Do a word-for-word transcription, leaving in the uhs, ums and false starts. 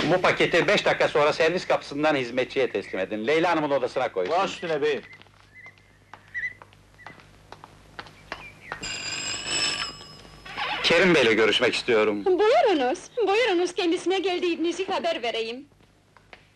Bu paketi beş dakika sonra servis kapısından hizmetçiye teslim edin. Leyla Hanım'ın odasına koysun. Baş üstüne beyim. Kerim Bey'le görüşmek istiyorum. Buyurunuz, buyurunuz kendisine geldiğinizi haber vereyim.